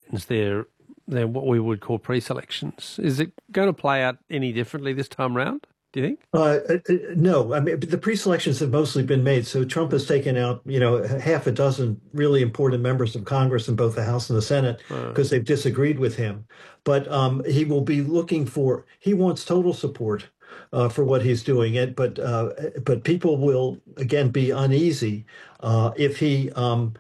threatens their what we would call pre-selections. Is it going to play out any differently this time round, do you think? No, I mean the pre-selections have mostly been made. So Trump has taken out, half a dozen really important members of Congress in both the House and the Senate because they've disagreed with him. But he will be looking for. He wants total support for what he's doing. But people will again be uneasy if he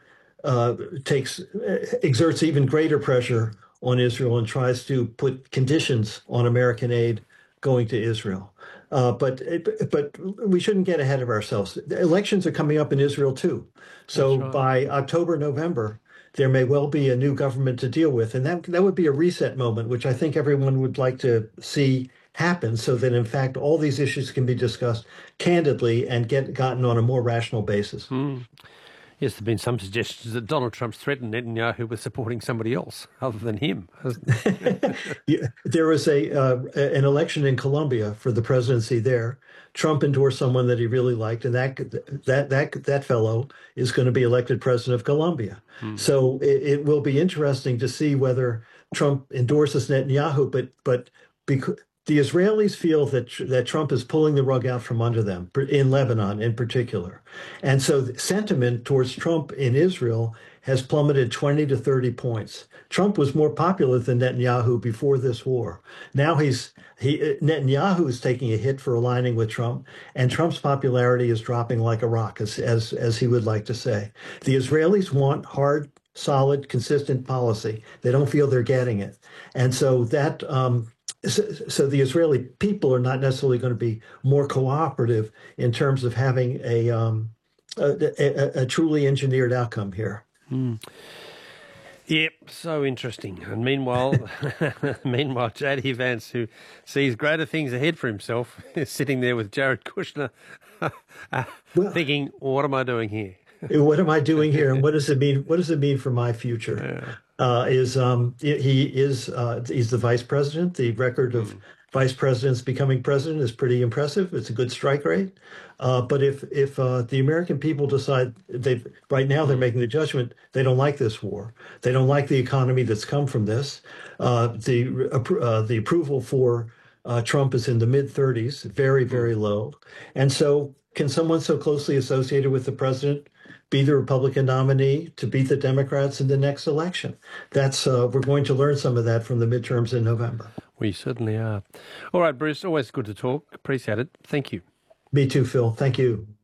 exerts even greater pressure on Israel and tries to put conditions on American aid going to Israel. But we shouldn't get ahead of ourselves. The elections are coming up in Israel too. So That's right. by October, November, there may well be a new government to deal with. And that would be a reset moment, which I think everyone would like to see happen so that, in fact, all these issues can be discussed candidly and gotten on a more rational basis. Yes, there have been some suggestions that Donald Trump's threatened Netanyahu with supporting somebody else other than him. Yeah, there was an election in Colombia for the presidency there. Trump endorsed someone that he really liked, and that fellow is going to be elected president of Colombia. So it will be interesting to see whether Trump endorses Netanyahu, but because the Israelis feel that Trump is pulling the rug out from under them, in Lebanon in particular. And so the sentiment towards Trump in Israel has plummeted 20 to 30 points. Trump was more popular than Netanyahu before this war. Now Netanyahu is taking a hit for aligning with Trump, and Trump's popularity is dropping like a rock, as he would like to say. The Israelis want hard, solid, consistent policy. They don't feel they're getting it. And so so the Israeli people are not necessarily going to be more cooperative in terms of having a truly engineered outcome here. Yep, so interesting. And meanwhile, J.D. Vance, who sees greater things ahead for himself, is sitting there with Jared Kushner, thinking, "What am I doing here? What am I doing here, and what does it mean? What does it mean for my future?" Yeah. He's the vice president. The record of vice presidents becoming president is pretty impressive. It's a good strike rate. But if the American people decide right now they're making the judgment they don't like this war, they don't like the economy that's come from this. The approval for Trump is in the mid-30s, very, very low. And so can someone so closely associated with the president be the Republican nominee to beat the Democrats in the next election? We're going to learn some of that from the midterms in November. We certainly are. All right, Bruce, always good to talk. Appreciate it. Thank you. Me too, Phil. Thank you.